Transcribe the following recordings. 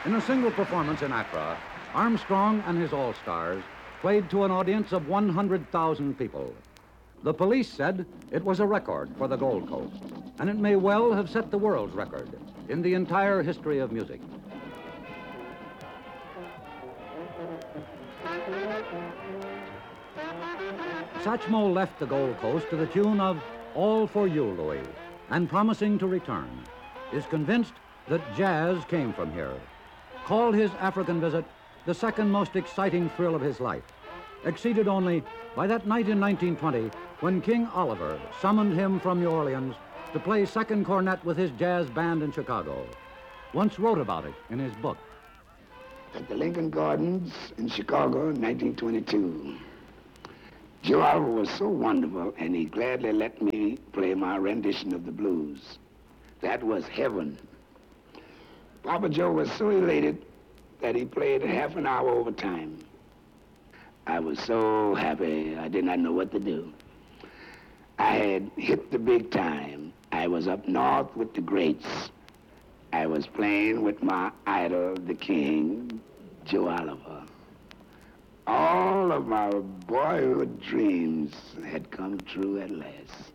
In a single performance in Accra, Armstrong and his All-Stars played to an audience of 100,000 people. The police said it was a record for the Gold Coast, and it may well have set the world's record in the entire history of music. Satchmo left the Gold Coast to the tune of All for You, Louie, and promising to return, is convinced that jazz came from here. Called his African visit the second most exciting thrill of his life, exceeded only by that night in 1920 when King Oliver summoned him from New Orleans to play second cornet with his jazz band in Chicago. Once wrote about it in his book. At the Lincoln Gardens in Chicago in 1922. Joe Oliver was so wonderful, and he gladly let me play my rendition of the blues. That was heaven. Papa Joe was so elated that he played half an hour overtime. I was so happy, I did not know what to do. I had hit the big time. I was up north with the greats. I was playing with my idol, the king, Joe Oliver. All of my boyhood dreams had come true at last.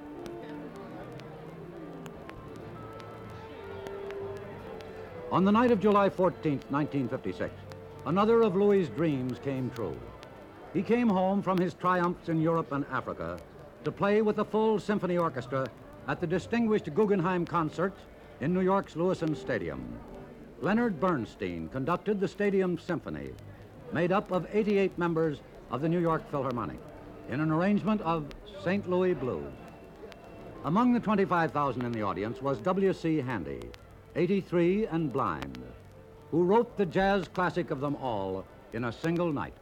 On the night of July 14th, 1956, another of Louis's dreams came true. He came home from his triumphs in Europe and Africa to play with the full symphony orchestra at the distinguished Guggenheim concert in New York's Lewisohn Stadium. Leonard Bernstein conducted the stadium symphony, made up of 88 members of the New York Philharmonic, in an arrangement of St. Louis blues. Among the 25,000 in the audience was W.C. Handy, 83 and blind, who wrote the jazz classic of them all in a single night.